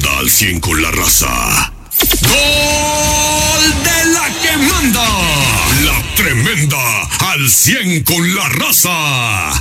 manda al 100 con la raza. ¡Gol de la que manda! La tremenda al 100 con la raza.